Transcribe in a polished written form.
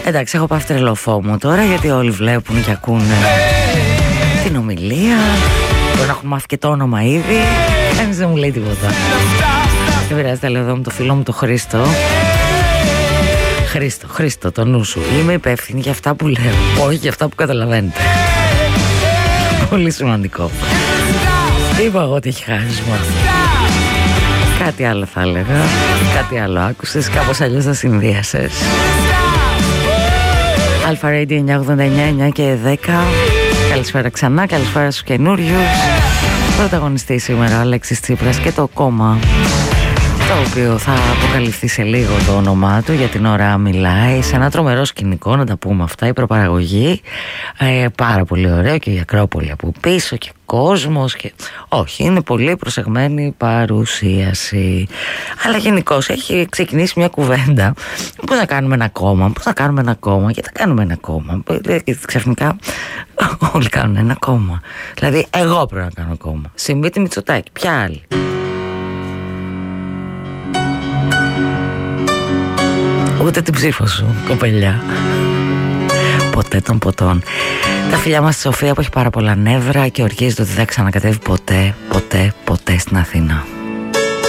Εντάξει, έχω πάθει τρελό φόμο τώρα, γιατί όλοι βλέπουν και ακούνε την ομιλία. Μπορεί να έχουν μάθει και το όνομα ήδη. Κανείς δεν μου λέει τίποτα. Δεν πειράζει, τα λέω εδώ με το φίλο μου το Χρήστο. Χρήστο, το νου σου. Είμαι υπεύθυνη για αυτά που λέω, όχι για αυτά που καταλαβαίνετε. Πολύ σημαντικό. Είπα εγώ ότι έχει χάσμα. Κάτι άλλο θα έλεγα. Κάτι άλλο άκουσες, κάπως αλλιώς θα συνδύασες. Αλφα Radio 989 και 10. Καλησπέρα ξανά, καλησπέρα στους καινούριους. Πρωταγωνιστή σήμερα ο Αλέξης Τσίπρας και το κόμμα, το οποίο θα αποκαλυφθεί σε λίγο το όνομά του. Για την ώρα μιλάει σε ένα τρομερό σκηνικό, να τα πούμε αυτά, η προπαραγωγή. Πάρα πολύ ωραίο, και η Ακρόπολη από πίσω και κόσμος και... Όχι, είναι πολύ προσεγμένη παρουσίαση. Αλλά γενικώς έχει ξεκινήσει μια κουβέντα. Πώς να κάνουμε ένα κόμμα, και θα κάνουμε ένα κόμμα. Ξαφνικά όλοι κάνουν ένα κόμμα. Δηλαδή εγώ πρέπει να κάνω κόμμα. Συμπίτη Μητσοτάκη, ποια άλλη? Ούτε την ψήφο σου, κοπελιά. Ποτέ των ποτών. Τα φιλιά μας στη Σοφία που έχει πάρα πολλά νεύρα και ορκίζεται ότι δεν θα ξανακατέβει ποτέ στην Αθήνα.